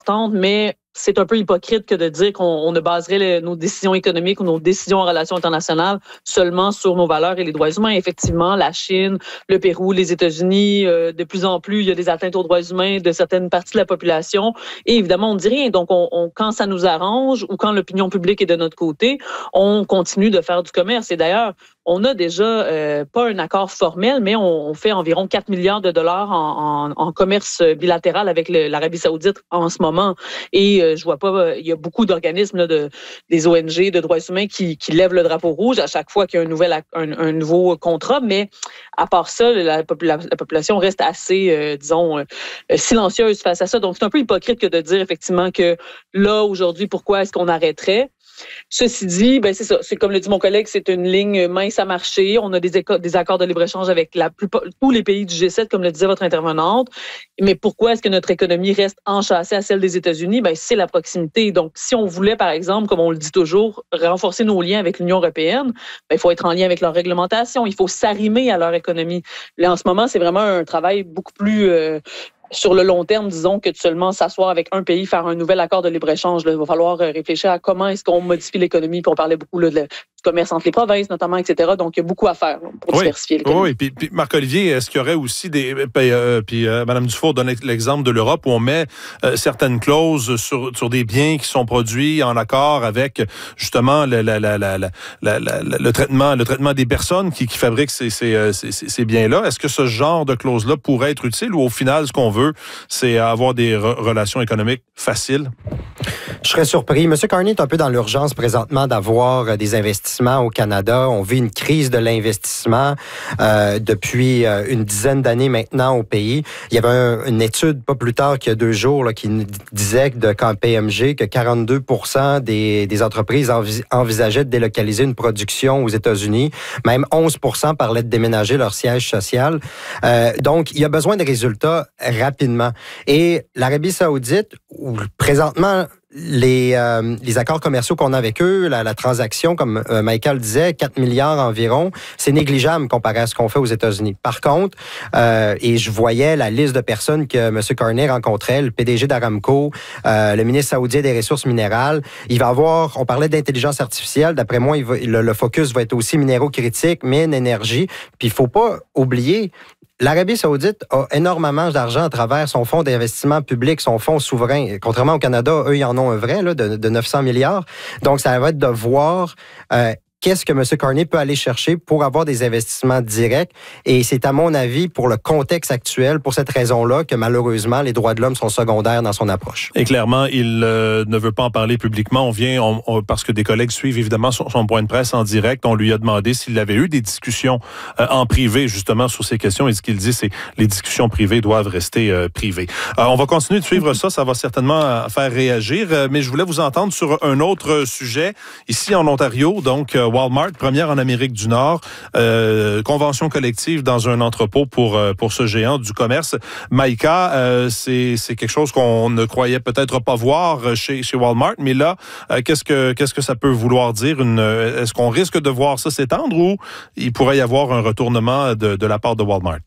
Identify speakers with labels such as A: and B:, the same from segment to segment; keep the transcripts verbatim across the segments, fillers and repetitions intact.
A: mais c'est un peu hypocrite que de dire qu'on on ne baserait les, nos décisions économiques ou nos décisions en relations internationales seulement sur nos valeurs et les droits humains. Effectivement, la Chine, le Pérou, les États-Unis, euh, de plus en plus, il y a des atteintes aux droits humains de certaines parties de la population. Et évidemment, on ne dit rien. Donc, on, on, quand ça nous arrange ou quand l'opinion publique est de notre côté, on continue de faire du commerce. Et d'ailleurs, on a déjà euh, pas un accord formel, mais on, on fait environ quatre milliards de dollars en, en, en commerce bilatéral avec le, l'Arabie Saoudite en ce moment. Et euh, je vois pas, il y a beaucoup d'organismes là, de, des O N G de droits humains qui, qui lèvent le drapeau rouge à chaque fois qu'il y a un, nouvel, un, un nouveau contrat. Mais à part ça, la, popula- la population reste assez, euh, disons, euh, silencieuse face à ça. Donc, c'est un peu hypocrite que de dire effectivement que là, aujourd'hui, pourquoi est-ce qu'on arrêterait? Ceci dit, ben c'est ça. C'est comme le dit mon collègue, c'est une ligne mince à marcher. On a des, éco- des accords de libre-échange avec la plupart, tous les pays du G sept, comme le disait votre intervenante. Mais pourquoi est-ce que notre économie reste enchâssée à celle des États-Unis? Ben, c'est la proximité. Donc, si on voulait, par exemple, comme on le dit toujours, renforcer nos liens avec l'Union européenne, ben, il faut être en lien avec leur réglementation. Il faut s'arrimer à leur économie. Là, en ce moment, c'est vraiment un travail beaucoup plus... Euh, sur le long terme, disons, que de seulement s'asseoir avec un pays, faire un nouvel accord de libre-échange. Là, il va falloir réfléchir à comment est-ce qu'on modifie l'économie. Puis on parlait beaucoup là, de, du commerce entre les provinces, notamment, et cetera. Donc, il y a beaucoup à faire là, pour
B: oui,
A: diversifier l'économie.
B: Oui, puis, puis Marc-Olivier, est-ce qu'il y aurait aussi des... Puis, euh, puis euh, Mme Dufour donne l'exemple de l'Europe où on met euh, certaines clauses sur, sur des biens qui sont produits en accord avec, justement, le, la, la, la, la, la, la, le, traitement, le traitement des personnes qui, qui fabriquent ces, ces, ces, ces biens-là. Est-ce que ce genre de clause-là pourrait être utile ou, au final, ce qu'on veut, c'est avoir des re- relations économiques faciles?
C: Je serais surpris. M. Carney est un peu dans l'urgence présentement d'avoir des investissements au Canada. On vit une crise de l'investissement euh, depuis euh, une dizaine d'années maintenant au pays. Il y avait un, une étude, pas plus tard qu'il y a deux jours, là, qui disait que de K P M G que quarante-deux pour cent des, des entreprises envis- envisageaient de délocaliser une production aux États-Unis. Même onze pour cent parlaient de déménager leur siège social. Euh, donc, il y a besoin de résultats rapidement. Et l'Arabie Saoudite, où présentement, Les, euh, les accords commerciaux qu'on a avec eux, la, la transaction, comme euh, Michael disait, quatre milliards environ, c'est négligeable comparé à ce qu'on fait aux États-Unis. Par contre, euh, et je voyais la liste de personnes que M. Carney rencontrait, le P D G d'Aramco, euh, le ministre saoudien des Ressources minérales, il va avoir, on parlait d'intelligence artificielle, d'après moi, il va, le, le focus va être aussi minéraux critiques, mines, énergie, puis il faut pas oublier... L'Arabie Saoudite a énormément d'argent à travers son fonds d'investissement public, son fonds souverain. Contrairement au Canada, eux, ils en ont un vrai là, de, de neuf cents milliards. Donc, ça va être de voir... Euh, Qu'est-ce que M. Carney peut aller chercher pour avoir des investissements directs? Et c'est, à mon avis, pour le contexte actuel, pour cette raison-là, que malheureusement, les droits de l'homme sont secondaires dans son approche.
B: Et clairement, il euh, ne veut pas en parler publiquement. On vient, on, on, parce que des collègues suivent évidemment son, son point de presse en direct. On lui a demandé s'il avait eu des discussions euh, en privé, justement, sur ces questions. Et ce qu'il dit, c'est que les discussions privées doivent rester euh, privées. Euh, on va continuer de suivre ça. Ça va certainement faire réagir. Euh, mais je voulais vous entendre sur un autre sujet. Ici, en Ontario, donc, euh, Walmart, première en Amérique du Nord, euh, convention collective dans un entrepôt pour euh, pour ce géant du commerce. Maïka, euh, c'est c'est quelque chose qu'on ne croyait peut-être pas voir chez chez Walmart, mais là, euh, qu'est-ce que qu'est-ce que ça peut vouloir dire? Une, est-ce qu'on risque de voir ça s'étendre ou il pourrait y avoir un retournement de de la part de Walmart?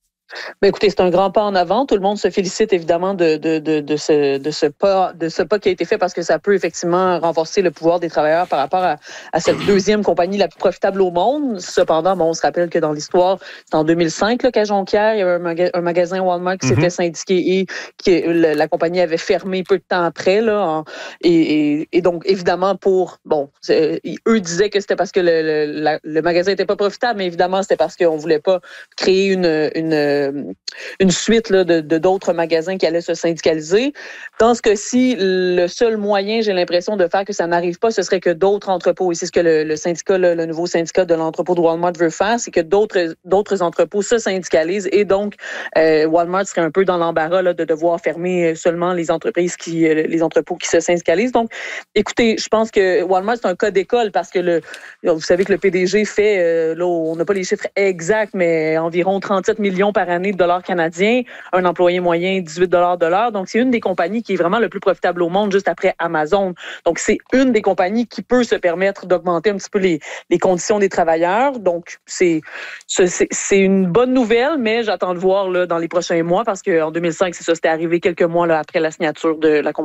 A: Ben écoutez, c'est un grand pas en avant. Tout le monde se félicite évidemment de, de, de, de, ce, de, ce pas, de ce pas qui a été fait parce que ça peut effectivement renforcer le pouvoir des travailleurs par rapport à, à cette deuxième compagnie la plus profitable au monde. Cependant, bon, on se rappelle que dans l'histoire, c'est en deux mille cinq là, qu'à Jonquière, il y avait un, maga- un magasin Walmart qui mm-hmm. s'était syndiqué et que la, la compagnie avait fermé peu de temps après. Là, en, et, et, et donc, évidemment, pour... Bon, eux disaient que c'était parce que le, le, la, le magasin n'était pas profitable, mais évidemment, c'était parce qu'on ne voulait pas créer une... une une suite là, de, de d'autres magasins qui allaient se syndicaliser. Dans ce cas-ci, le seul moyen, j'ai l'impression, de faire que ça n'arrive pas, ce serait que d'autres entrepôts, et c'est ce que le, le syndicat, le, le nouveau syndicat de l'entrepôt de Walmart veut faire, c'est que d'autres, d'autres entrepôts se syndicalisent et donc euh, Walmart serait un peu dans l'embarras là, de devoir fermer seulement les entreprises qui, les entrepôts qui se syndicalisent. Donc, écoutez, je pense que Walmart, c'est un cas d'école parce que le, vous savez que le P D G fait, euh, là, on n'a pas les chiffres exacts, mais environ trente-sept millions par année de dollars canadiens, un employé moyen dix-huit dollars de l'heure. Donc, c'est une des compagnies qui est vraiment le plus profitable au monde, juste après Amazon. Donc, c'est une des compagnies qui peut se permettre d'augmenter un petit peu les, les conditions des travailleurs. Donc, c'est, c'est, c'est une bonne nouvelle, mais j'attends de voir là, dans les prochains mois parce qu'en deux mille cinq, c'est ça, c'était arrivé quelques mois là, après la signature de la convention.